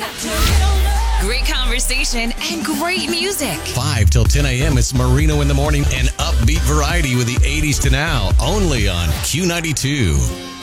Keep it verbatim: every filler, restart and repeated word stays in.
Great conversation and great music. five till ten a.m. It's Marino in the Morning and upbeat variety with the eighties to now, only on Q ninety-two.